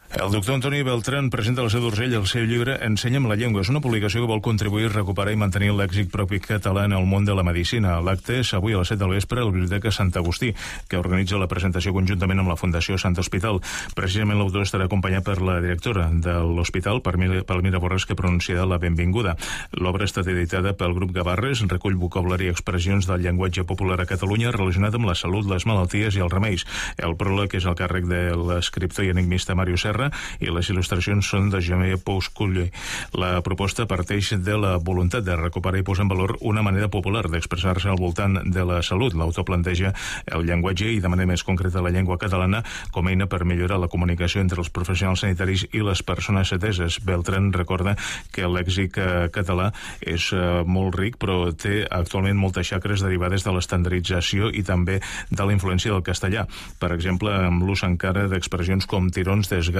El doctor Antoni Beltrán presenta a la Seu d'Urgell el seu llibre Ensenya'm la llengua. És una publicació que vol contribuir a recuperar i mantenir el lèxic propi català en el món de la medicina. L'acte és avui a les 7 del vespre a la Biblioteca Sant Agustí, que organitza la presentació conjuntament amb la Fundació Sant Hospital. Precisament l'autor estarà acompanyat per la directora de l'hospital, Palmira Borràs, que pronunciarà la benvinguda. L'obra ha estat editada pel grup Gavarres, recull vocabulari i expressions del llenguatge popular a Catalunya relacionat amb la salut, les malalties i els remeis. El pròleg és el càrrec de l'escriptor i enigmista Màrius Serra i les il·lustracions són de Jaime Pousculler. La proposta parteix de la voluntat de recuperar i posar en valor una manera popular d'expressar-se al voltant de la salut. L'autor planteja el llenguatge i de manera més concreta la llengua catalana com a eina per millorar la comunicació entre els professionals sanitaris i les persones ateses. Beltrán recorda que el lèxic català és molt ric, però té actualment moltes xacres derivades de l'estandardització i també de la influència del castellà. Per exemple, amb l'ús encara d'expressions com tirons, desgarros,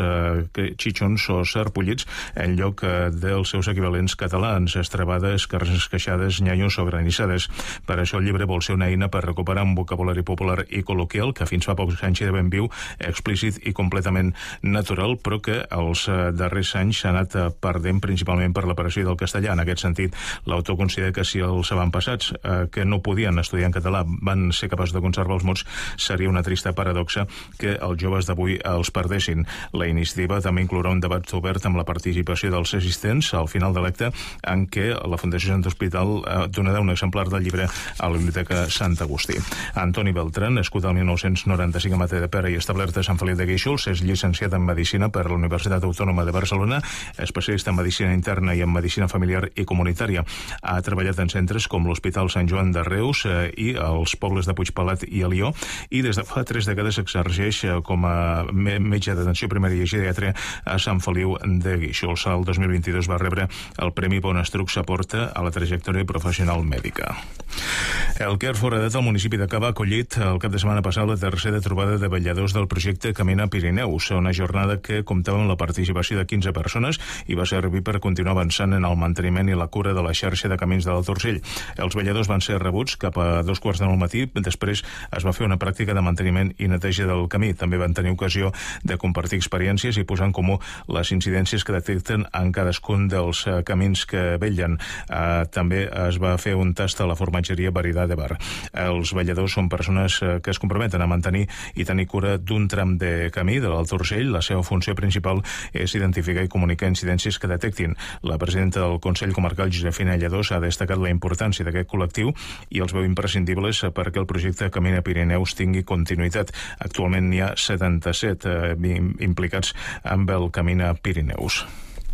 xitxons o sarpullits en lloc dels seus equivalents catalans, estrabades, carnes esqueixades, nyanyos o granissades. Per això el llibre vol ser una eina per recuperar un vocabulari popular i col·loquial que fins fa pocs anys era ben viu, explícit i completament natural, però que els darrers anys s'ha anat perdent principalment per l'aparició del castellà. En aquest sentit, l'autor considera que si els avantpassats que no podien estudiar en català van ser capaços de conservar els mots, seria una trista paradoxa que els joves d'avui els perdessin. La iniciativa també inclourà un debat obert amb la participació dels assistents al final de l'acte, en què la Fundació Sant Hospital donarà un exemplar del llibre a la Biblioteca Sant Agustí. Antoni Beltrán, nascut el 1995 a Matadepera i establert a Sant Feliu de Guíxols, és llicenciat en Medicina per la Universitat Autònoma de Barcelona, especialista en Medicina Interna i en Medicina Familiar i Comunitària. Ha treballat en centres com l'Hospital Sant Joan de Reus i els pobles de Puigpelat i Alió, i des de fa 3 dècades exerceix com a metge d'atenció primària i geriàtria a Sant Feliu de Guíxols. El 2022 va rebre el Premi Bonastruc s'aporta a la trajectòria professional mèdica. El Care Foradat al municipi de Cava ha acollit el cap de setmana passat la tercera trobada de vetlladors del projecte Camina Pirineus, una jornada que comptava amb la participació de 15 persones i va servir per continuar avançant en el manteniment i la cura de la xarxa de camins de l'Alt Urgell. Els vetlladors van ser rebuts cap a 2:15 del matí, després es va fer una pràctica de manteniment i neteja del camí. També van tenir ocasió de compartir experiències i posar en comú les incidències que detecten en cadascun dels camins que vetllen. També es va fer un tast a la formatgeria Variedad de Bar. Els vetlladors són persones que es comprometen a mantenir i tenir cura d'un tram de camí de l'Alt Urgell. La seva funció principal és identificar i comunicar incidències que detectin. La presidenta del Consell Comarcal, Josefina Lledós, ha destacat la importància d'aquest col·lectiu i els veu imprescindibles perquè el projecte Camina Pirineus tingui continuïtat. Actualment n'hi ha 77 implicats amb el Camina Pirineus.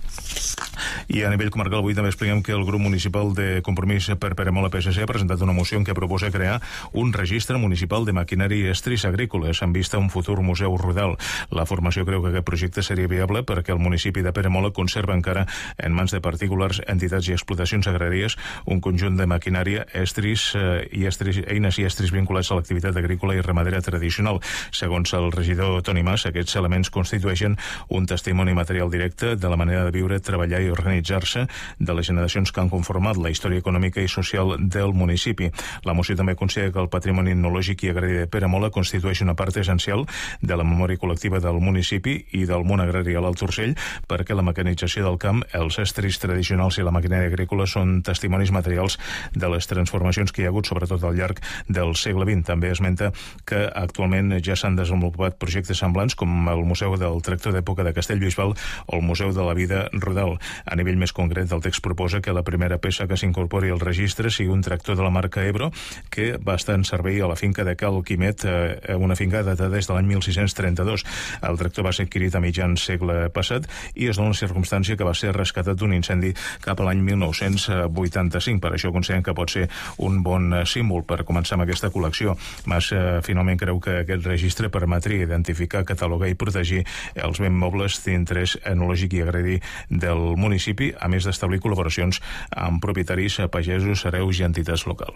I a nivell comarcal avui també expliquem que el grup municipal de Compromís per Peramola PSC ha presentat una moció en què proposa crear un registre municipal de maquinari i estris agrícoles en vista a un futur museu rural. La formació creu que aquest projecte seria viable perquè el municipi de Peramola conserva encara en mans de particulars, entitats i explotacions agràries un conjunt de maquinària, eines i estris vinculats a l'activitat agrícola i ramadera tradicional. Segons el regidor Toni Mas, aquests elements constitueixen un testimoni material directe de la manera de viure, treballar i organitzar-se de les generacions que han conformat la història econòmica i social del municipi. La moció també considera que el patrimoni etnològic i agrari de Peramola constitueix una part essencial de la memòria col·lectiva del municipi i del món agrari a l'Alt Urgell, perquè la mecanització del camp, els estris tradicionals i la maquinària agrícola són testimonis materials de les transformacions que hi ha hagut, sobretot al llarg del segle XX. També esmenta que actualment ja s'han desenvolupat projectes semblants com el Museu del Tractor d'època de Castellbisbal o el Museu de la Vida rural. A nivell més concret, el text proposa que la primera peça que s'incorpori al registre sigui un tractor de la marca Ebro que va estar en servei a la finca de Cal Quimet, una finca datada des de l'any 1632. El tractor va ser adquirit a mitjan segle passat i es dona la circumstància que va ser rescatat d'un incendi cap a l'any 1985. Per això consideren que pot ser un bon símbol per començar amb aquesta col·lecció. Mas finalment creu que aquest registre permetria identificar, catalogar i protegir els béns mobles d'interès etnològic i agrari del municipi, a més d'establir col·laboracions amb propietaris, pagesos, hereus i entitats locals.